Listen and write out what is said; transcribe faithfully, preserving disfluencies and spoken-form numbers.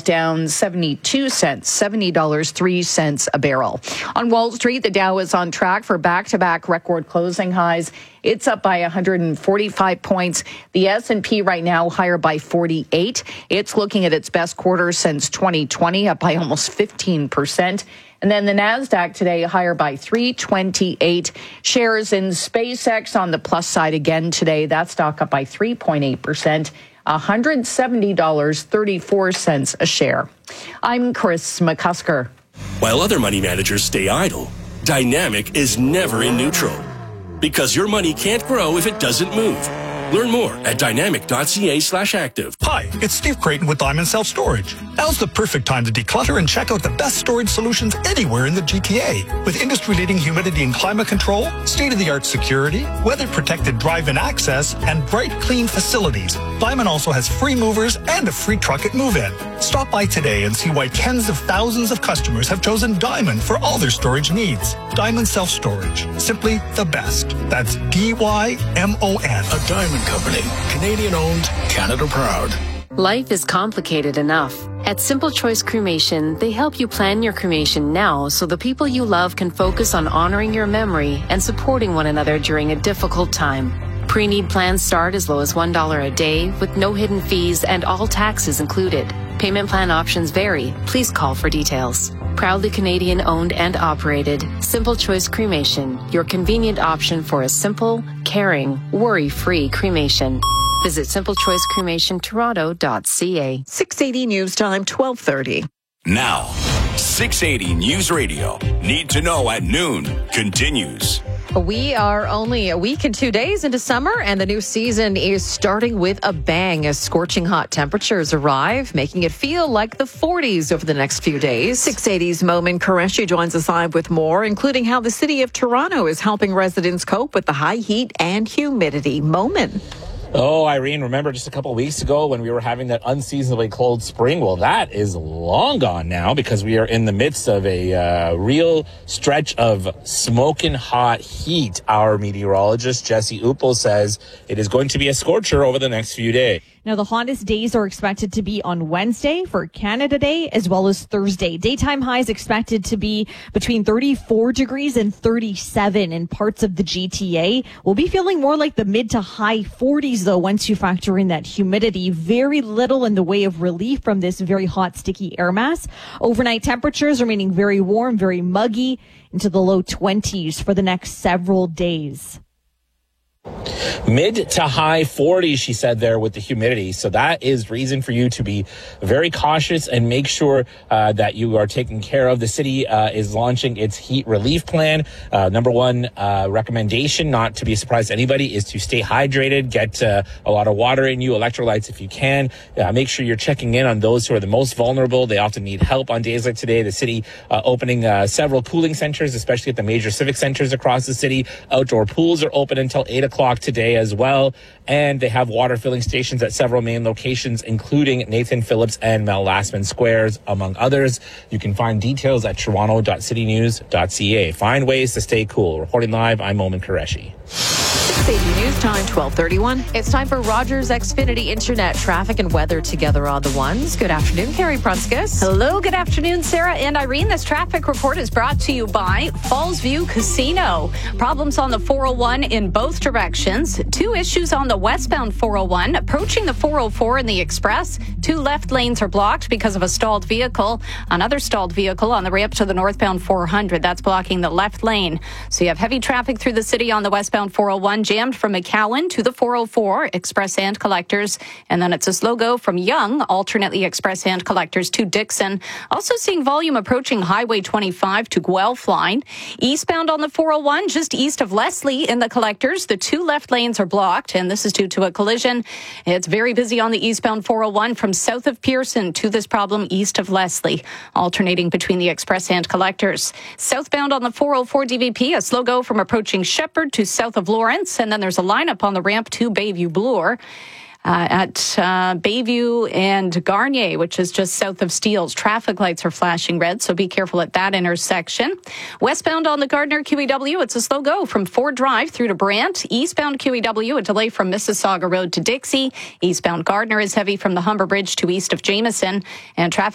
down seventy-two cents, seventy dollars and three cents a barrel. On Wall Street, the Dow is on track for back-to-back record closing highs. It's up by one hundred forty-five points. The S and P right now higher by forty-eight. It's looking at its best quarter since twenty twenty, up by almost fifteen percent. And then the NASDAQ today higher by three twenty-eight. Shares in SpaceX on the plus side again today. That stock up by three point eight percent. one hundred seventy dollars and thirty-four cents a share. I'm Chris McCusker. While other money managers stay idle, Dynamic is never in neutral. Because your money can't grow if it doesn't move. Learn more at dynamic.ca slash active. Hi, it's Steve Creighton with Diamond Self Storage. Now's the perfect time to declutter and check out the best storage solutions anywhere in the G T A. With industry-leading humidity and climate control, state-of-the-art security, weather-protected drive-in access, and bright, clean facilities, Diamond also has free movers and a free truck at move-in. Stop by today and see why tens of thousands of customers have chosen Diamond for all their storage needs. Diamond Self Storage. Simply the best. That's D Y M O N. A Diamond Company. Canadian owned, Canada proud. Life is complicated enough. At Simple Choice Cremation, they help you plan your cremation now so the people you love can focus on honoring your memory and supporting one another during a difficult time. Pre-need plans start as low as one dollar a day with no hidden fees and all taxes included. Payment plan options vary. Please call for details. Proudly Canadian owned and operated, Simple Choice Cremation, your convenient option for a simple, caring, worry-free cremation. Visit simple choice cremation toronto dot c a. six eighty News Time, twelve thirty. Now, six eighty News Radio. Need to know at noon continues. We are only a week and two days into summer, and the new season is starting with a bang as scorching hot temperatures arrive, making it feel like the forties over the next few days. six eighty's Momin Qureshi joins us live with more, including how the city of Toronto is helping residents cope with the high heat and humidity. Momin. Oh, Irene, remember just a couple of weeks ago when we were having that unseasonably cold spring? Well, that is long gone now because we are in the midst of a uh, real stretch of smoking hot heat. Our meteorologist, Jesse Uppel, says it is going to be a scorcher over the next few days. Now, the hottest days are expected to be on Wednesday for Canada Day as well as Thursday. Daytime highs expected to be between thirty-four degrees and thirty-seven in parts of the G T A. We'll be feeling more like the mid to high forties, though, once you factor in that humidity. Very little in the way of relief from this very hot, sticky air mass. Overnight temperatures remaining very warm, very muggy into the low twenties for the next several days. Mid to high forties, she said there with the humidity. So that is reason for you to be very cautious and make sure uh, that you are taking care of. The city uh, is launching its heat relief plan. Uh, number one uh, recommendation, not to be a surprise to anybody, is to stay hydrated, get uh, a lot of water in you, electrolytes if you can. Uh, make sure you're checking in on those who are the most vulnerable. They often need help on days like today. The city uh, opening uh, several cooling centers, especially at the major civic centers across the city. Outdoor pools are open until eight o'clock today as well. And they have water filling stations at several main locations, including Nathan Phillips and Mel Lastman Squares, among others. You can find details at toronto dot city news dot c a. Find ways to stay cool. Reporting live, I'm Momin Qureshi. six eighty News Time, twelve thirty-one. It's time for Rogers Xfinity Internet traffic and weather together on the ones. Good afternoon, Carrie Prunskis. Hello, good afternoon, Sarah and Irene. This traffic report is brought to you by Fallsview Casino. Problems on the four oh one in both directions. Two issues on the westbound four oh one. Approaching the four oh four in the express. Two left lanes are blocked because of a stalled vehicle. Another stalled vehicle on the ramp to the northbound four hundred. That's blocking the left lane. So you have heavy traffic through the city on the westbound four oh one, jammed from McCowan to the four oh four, express and collectors. And then it's a slow go from Yonge, alternately express and collectors to Dixon. Also seeing volume approaching Highway twenty-five to Guelph line. Eastbound on the four oh one, just east of Leslie in the collectors. The two left lanes are blocked, and this is due to a collision. It's very busy on the eastbound four oh one from south of Pearson to this problem east of Leslie, alternating between the express and collectors. Southbound on the four oh four D V P, a slow go from approaching Shepherd to south of Lawrence, and then there's a lineup on the ramp to Bayview Bloor. Uh, at uh, Bayview and Garnier, which is just south of Steeles. Traffic lights are flashing red, so be careful at that intersection. Westbound on the Gardner Q E W, it's a slow go from Ford Drive through to Brant. Eastbound Q E W, a delay from Mississauga Road to Dixie. Eastbound Gardner is heavy from the Humber Bridge to east of Jameson. And traffic